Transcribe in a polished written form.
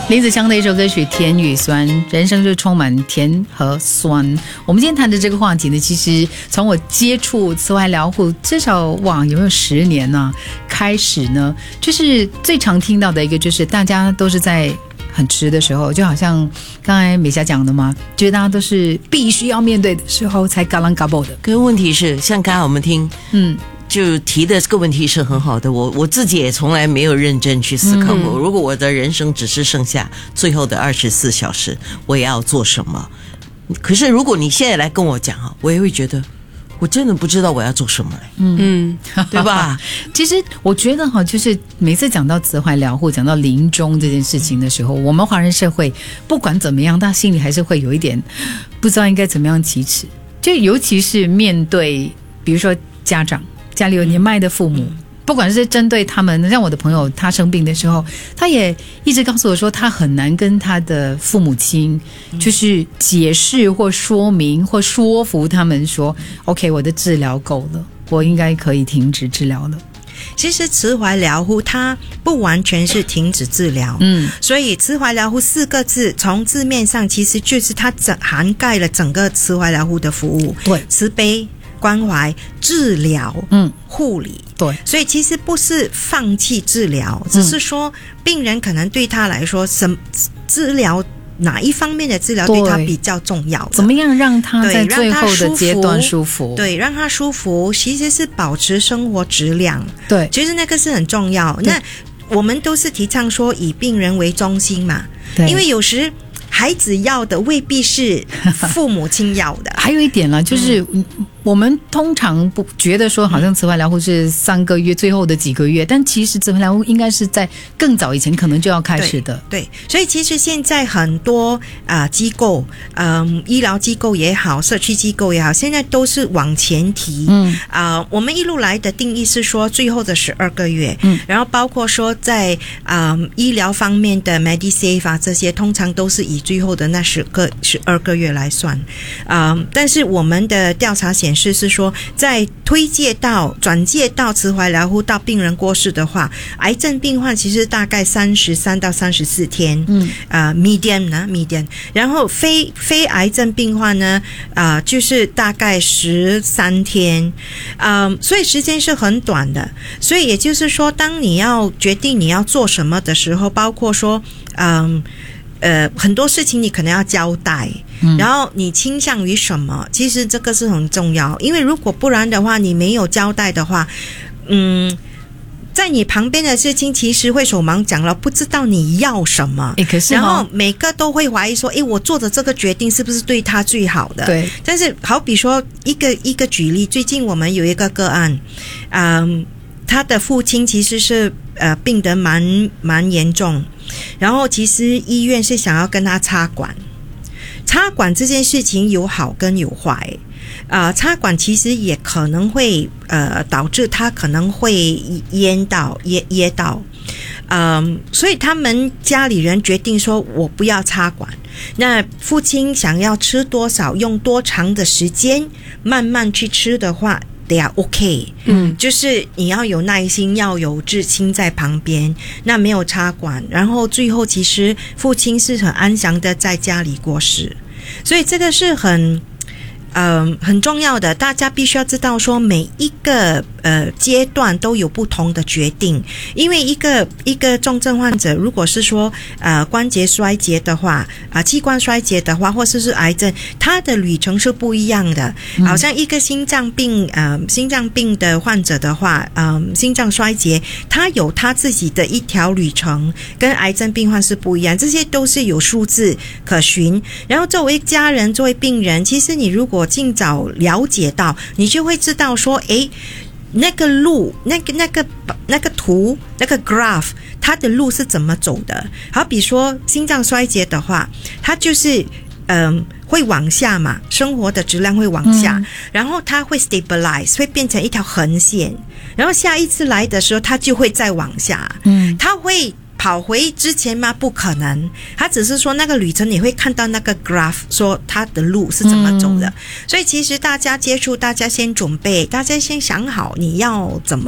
林子祥的一首歌曲《甜与酸》，人生就充满甜和酸。我们今天谈的这个话题呢，其实从我接触慈怀疗护至少有没有10年呢？开始呢，就是最常听到的一个，就是大家都是在很迟的时候，就好像刚才美霞讲的嘛，就是大家都是必须要面对的时候才嘎啷嘎爆的。 可是问题是，像刚才我们听，就提的这个问题是很好的，我自己也从来没有认真去思考过，如果我的人生只是剩下最后的24小时，我也要做什么？可是如果你现在来跟我讲我也会觉得我真的不知道我要做什么对吧？ 其实我觉得就是每次讲到慈怀疗护，讲到临终这件事情的时候，我们华人社会不管怎么样，他心里还是会有一点不知道应该怎么样启齿，就尤其是面对比如说家里有年迈的父母，不管是针对他们，像我的朋友他生病的时候，他也一直告诉我说他很难跟他的父母亲就是解释或说明或说服他们说 OK 我的治疗够了，我应该可以停止治疗了。 其实慈怀疗护它不完全是停止治疗，所以慈怀疗护4个字从字面上其实就是它涵盖了整个慈怀疗护的服务， 对， 慈悲关怀治疗护理， 对， 所以其实不是放弃治疗，只是说病人可能对他来说治疗哪一方面的治疗对他比较重要的， 怎么样让他在最后的阶段舒服， 对，让他舒服其实是保持生活质量， 对， 其实那个是很重要。那我们都是提倡说以病人为中心嘛，因为有时孩子要的未必是父母亲要的。 还有一点啦，就是我们通常不觉得说好像慈怀疗护是3个月最后的几个月，但其实慈怀疗护应该是在更早以前可能就要开始的。 对，所以其实现在很多机构医疗机构也好，社区机构也好，现在都是往前提。我们一路来的定义是说最后的12个月，然后包括说在医疗方面的 MediSave 这些通常都是以最后的那12个月来算。但是我们的调查显示是说，在转介到慈怀疗护到病人过世的话，癌症病患其实大概33到34天median， 然后非癌症病患呢就是大概13天，所以时间是很短的。所以也就是说，当你要决定你要做什么的时候，包括说很多事情你可能要交代，然后你倾向于什么，其实这个是很重要。因为如果不然的话，你没有交代的话，在你旁边的事情其实会手忙脚乱，不知道你要什么， 可是然后每个都会怀疑说我做的这个决定是不是对他最好的。 对， 但是好比说一个举例，最近我们有一个个案，他的父亲其实是病得蛮严重，然后其实医院是想要跟他插管这件事情有好跟有坏。插管其实也可能会导致他可能会噎到，所以他们家里人决定说我不要插管。那父亲想要吃多少，用多长的时间慢慢去吃的话they are OK， 就是你要有耐心，要有至亲在旁边，那没有插管，然后最后其实父亲是很安详的在家里过世，所以这个是很重要的，大家必须要知道说每一个阶段都有不同的决定。因为一个重症患者如果是说关节衰竭的话，器官衰竭的话，或者是癌症，它的旅程是不一样的。好像一个心脏病的患者的话，心脏衰竭他有他自己的一条旅程，跟癌症病患是不一样，这些都是有数字可循。然后作为家人，作为病人，其实你如果尽早了解到，你就会知道说那个路，那个图，那个 graph， 它的路是怎么走的。好比说心脏衰竭的话，它就是会往下嘛，生活的质量会往下，然后它会 stabilize， 会变成一条横线，然后下一次来的时候它就会再往下，它会跑回之前吗？不可能，他只是说那个旅程你会看到那个 graph 说他的路是怎么走的。所以其实大家接触，大家先准备，大家先想好你要怎么